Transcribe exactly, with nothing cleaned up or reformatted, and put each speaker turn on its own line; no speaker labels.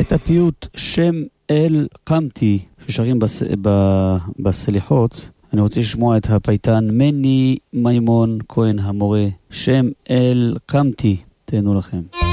הייתה פיוט שם אל קמתי, ששרים בס... ב... בסליחות. אני רוצה לשמוע את הפייטן מני מימון כהן המורה, שם אל קמתי. תהנו לכם.